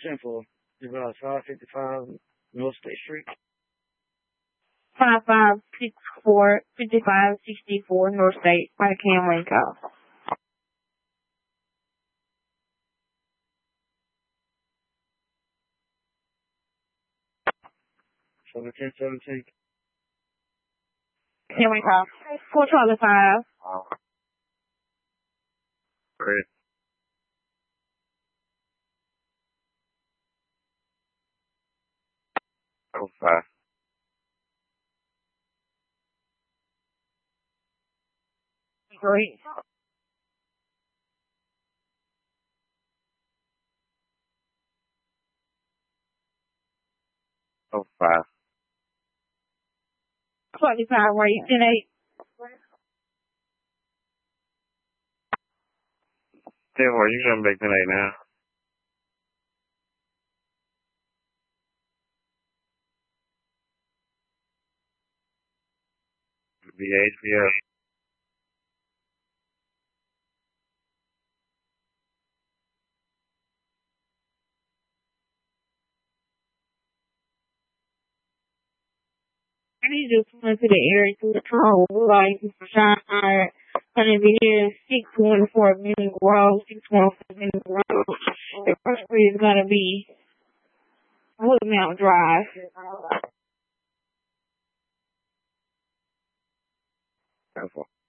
10-4. Device 555 North State Street. 5564 5564 North State by Cam Linko. 1717. Cam Linko. 425. Great. Oh, 5. Great. Oh, 5. 25, right? 10-8. 10-4, you can back tonight now. BHBL. I need to come to the area to the control. Like, shine. Gonna be here 614 Minute Grove, 614 Minute Grove. The first street is gonna be Wood Mountain Drive. 10-4.